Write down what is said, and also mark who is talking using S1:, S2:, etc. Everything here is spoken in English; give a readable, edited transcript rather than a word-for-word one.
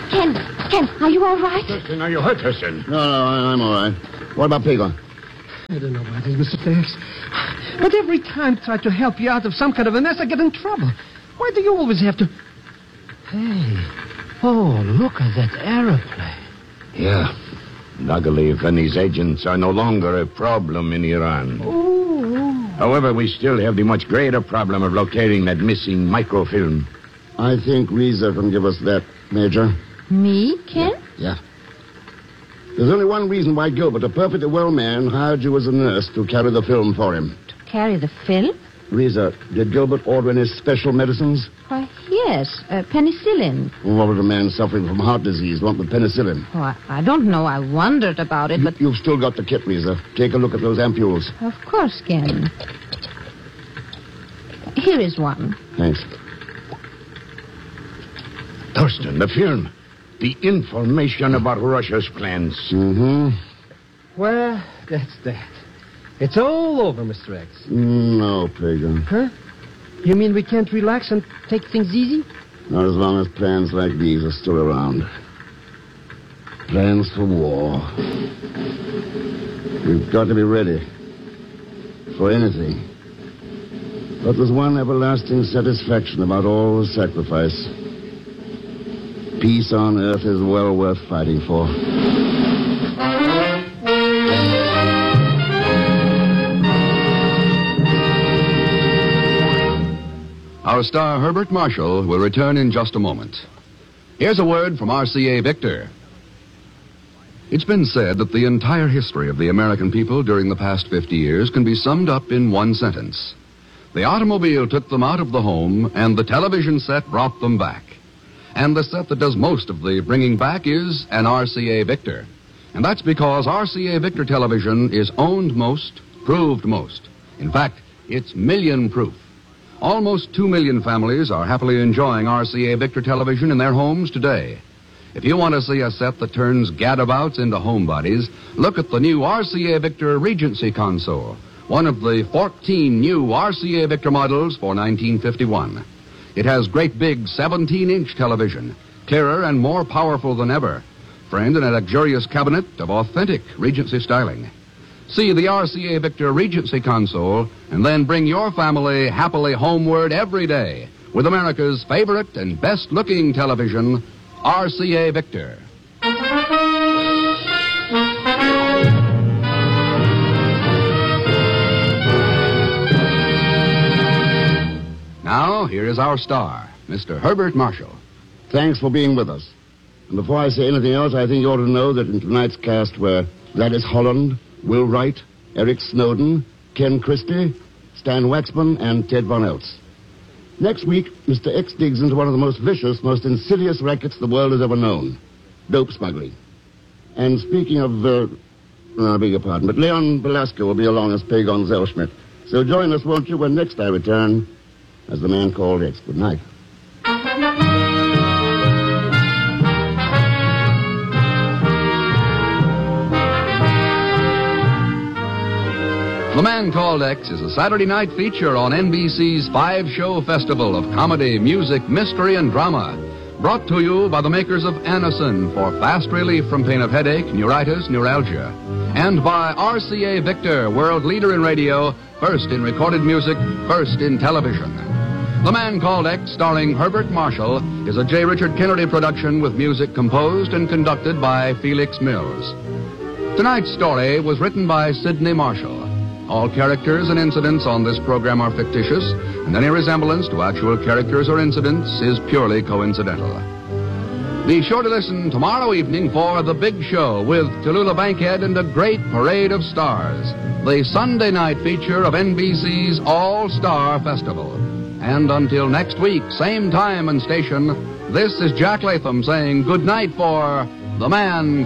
S1: Ken, are you all right?
S2: Thurston, are you hurt, Thurston?
S3: No, I'm all right. What about Pagon?
S4: I don't know about this, Mr. Ferris. But every time I try to help you out of some kind of a mess, I get in trouble. Why do you always have to... Hey. Oh, look at that aeroplane.
S2: Yeah. Nagalev and his agents are no longer a problem in Iran.
S4: Oh.
S2: However, we still have the much greater problem of locating that missing microfilm.
S3: I think Reza can give us that, Major.
S1: Me, Ken?
S3: Yeah. There's only one reason why Gilbert, a perfectly well man, hired you as a nurse to carry the film for him.
S1: To carry the film?
S3: Reza, did Gilbert order any special medicines?
S1: Why, yes. Penicillin.
S3: What would a man suffering from heart disease want with penicillin?
S1: Oh, I don't know. I wondered about it, but...
S3: You've still got the kit, Reza. Take a look at those ampules.
S1: Of course, Ken. Here is one.
S3: Thanks.
S2: Thurston, the film. The information about Russia's plans.
S3: Mm-hmm.
S4: Well, that's that. It's all over, Mr. X.
S3: No, Pagan.
S4: Huh? You mean we can't relax and take things easy?
S3: Not as long as plans like these are still around. Plans for war. We've got to be ready. For anything. But there's one everlasting satisfaction about all the sacrifice. Peace on earth is well worth fighting for.
S5: Our star, Herbert Marshall, will return in just a moment. Here's a word from RCA Victor. It's been said that the entire history of the American people during the past 50 years can be summed up in one sentence. The automobile took them out of the home, and the television set brought them back. And the set that does most of the bringing back is an RCA Victor. And that's because RCA Victor television is owned most, proved most. In fact, it's million proof. Almost 2 million families are happily enjoying RCA Victor television in their homes today. If you want to see a set that turns gadabouts into homebodies, look at the new RCA Victor Regency console, one of the 14 new RCA Victor models for 1951. It has great big 17-inch television, clearer and more powerful than ever, framed in a luxurious cabinet of authentic Regency styling. See the RCA Victor Regency console and then bring your family happily homeward every day with America's favorite and best-looking television, RCA Victor. Now, here is our star, Mr. Herbert Marshall.
S3: Thanks for being with us. And before I say anything else, I think you ought to know that in tonight's cast were Gladys Holland, Will Wright, Eric Snowden, Ken Christie, Stan Waxman, and Ted Von Eltz. Next week, Mr. X digs into one of the most vicious, most insidious rackets the world has ever known, dope smuggling. And speaking of, I beg your pardon, but Leon Velasco will be along as Pagon Zellschmidt. So join us, won't you, when next I return as the man called X. Good night.
S5: The Man Called X is a Saturday night feature on NBC's 5-show festival of comedy, music, mystery, and drama. Brought to you by the makers of Anacin for fast relief from pain of headache, neuritis, neuralgia. And by RCA Victor, world leader in radio, first in recorded music, first in television. The Man Called X, starring Herbert Marshall, is a J. Richard Kennedy production with music composed and conducted by Felix Mills. Tonight's story was written by Sidney Marshall. All characters and incidents on this program are fictitious, and any resemblance to actual characters or incidents is purely coincidental. Be sure to listen tomorrow evening for The Big Show with Tallulah Bankhead and a great parade of stars, the Sunday night feature of NBC's All-Star Festival. And until next week, same time and station, this is Jack Latham saying good night for The Man